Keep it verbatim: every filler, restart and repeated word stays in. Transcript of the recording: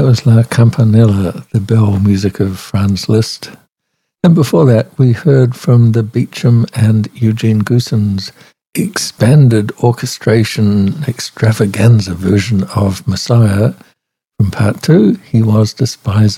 was La Campanella, the bell music of Franz Liszt. And before that, we heard from the Beecham and Eugene Goosens expanded orchestration extravaganza version of Messiah. From part two, He Was Despised